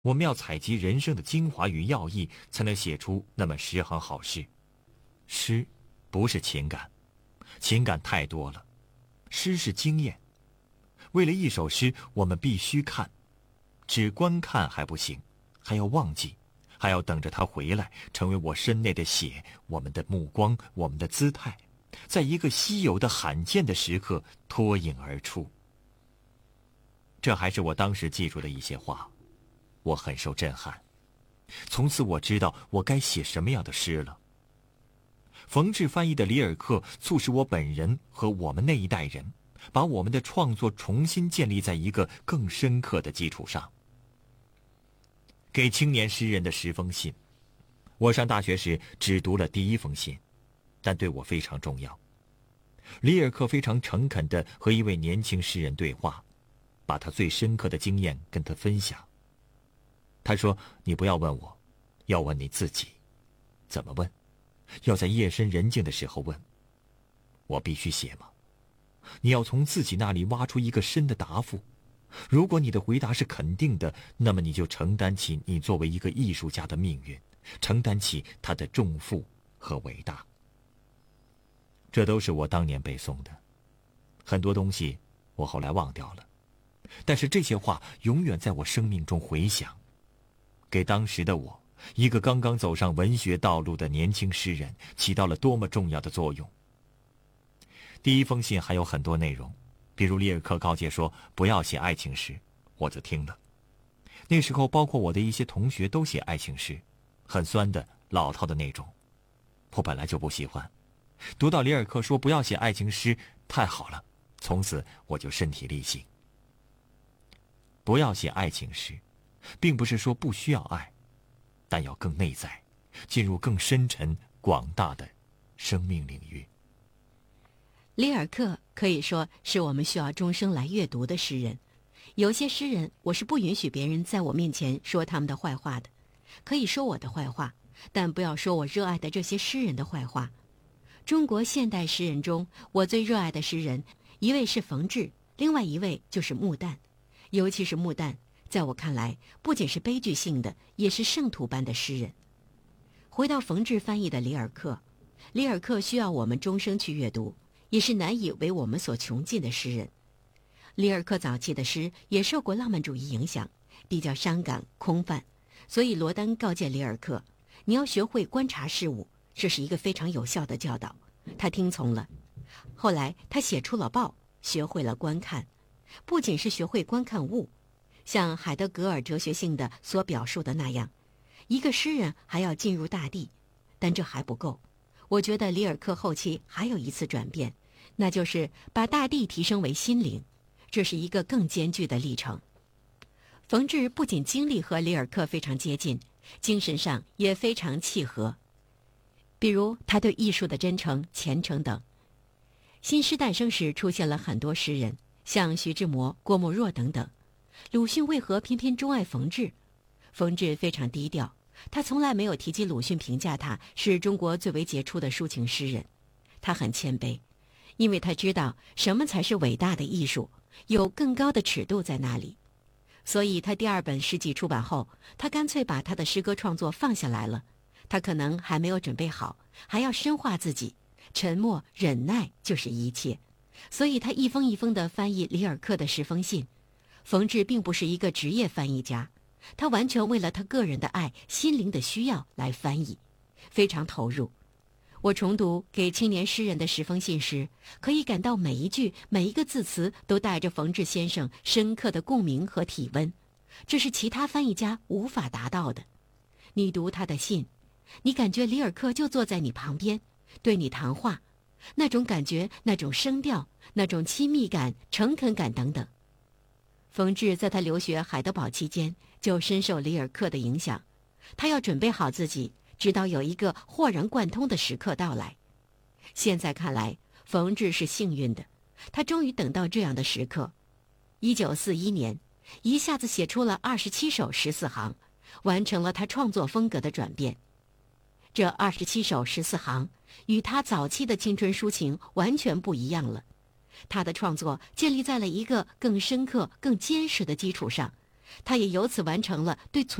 我们要采集人生的精华与要义，才能写出那么10行好诗。诗不是情感，情感太多了，诗是经验。为了一首诗，我们必须看，只观看还不行，还要忘记，还要等着它回来，成为我身内的血，我们的目光，我们的姿态，在一个稀有的罕见的时刻脱颖而出。这还是我当时记住的一些话，我很受震撼。从此我知道我该写什么样的诗了。冯至翻译的里尔克促使我本人和我们那一代人，把我们的创作重新建立在一个更深刻的基础上。给青年诗人的10封信，我上大学时只读了第1封信，但对我非常重要。里尔克非常诚恳地和一位年轻诗人对话，把他最深刻的经验跟他分享。他说：“你不要问我，要问你自己。怎么问？要在夜深人静的时候问。我必须写吗？你要从自己那里挖出一个深的答复。如果你的回答是肯定的，那么你就承担起你作为一个艺术家的命运，承担起他的重负和伟大。”这都是我当年背诵的，很多东西我后来忘掉了，但是这些话永远在我生命中回响，给当时的我，一个刚刚走上文学道路的年轻诗人，起到了多么重要的作用。第1封信还有很多内容，比如里尔克告诫说不要写爱情诗，我就听了。那时候包括我的一些同学都写爱情诗，很酸的老套的那种，我本来就不喜欢。读到里尔克说不要写爱情诗，太好了，从此我就身体力行。不要写爱情诗，并不是说不需要爱，但要更内在，进入更深沉广大的生命领域。 里尔克可以说是我们需要终生来阅读的诗人。有些诗人，我是不允许别人在我面前说他们的坏话的，可以说我的坏话，但不要说我热爱的这些诗人的坏话。中国现代诗人中，我最热爱的诗人，一位是冯至，另外一位就是穆旦。尤其是穆旦，在我看来，不仅是悲剧性的，也是圣徒般的诗人。回到冯至翻译的里尔克，里尔克需要我们终生去阅读，也是难以为我们所穷尽的诗人。里尔克早期的诗也受过浪漫主义影响，比较伤感空泛，所以罗丹告诫里尔克，你要学会观察事物，这是一个非常有效的教导。他听从了。后来他写出了报，学会了观看，不仅是学会观看物，像海德格尔哲学性的所表述的那样，一个诗人还要进入大地，但这还不够。我觉得里尔克后期还有一次转变，那就是把大地提升为心灵，这是一个更艰巨的历程。冯至不仅经历和里尔克非常接近，精神上也非常契合，比如他对艺术的真诚、虔诚等。新诗诞生时出现了很多诗人，像徐志摩、郭沫若等等。鲁迅为何偏偏钟爱冯至？冯至非常低调，他从来没有提及鲁迅评价他是中国最为杰出的抒情诗人。他很谦卑，因为他知道什么才是伟大的艺术，有更高的尺度在那里。所以他第2本诗集出版后，他干脆把他的诗歌创作放下来了。他可能还没有准备好，还要深化自己，沉默忍耐就是一切。所以他一封一封地翻译里尔克的10封信。冯至并不是一个职业翻译家，他完全为了他个人的爱、心灵的需要来翻译，非常投入。我重读给青年诗人的10封信时，可以感到每一句每一个字词都带着冯至先生深刻的共鸣和体温，这是其他翻译家无法达到的。你读他的信，你感觉里尔克就坐在你旁边，对你谈话，那种感觉，那种声调，那种亲密感、诚恳感等等。冯至在他留学海德堡期间就深受里尔克的影响，他要准备好自己，直到有一个豁然贯通的时刻到来。现在看来，冯至是幸运的，他终于等到这样的时刻。1941年，一下子写出了27首14行，完成了他创作风格的转变。这27首14行与他早期的青春抒情完全不一样了。他的创作建立在了一个更深刻、更坚实的基础上， 他也由此完成了对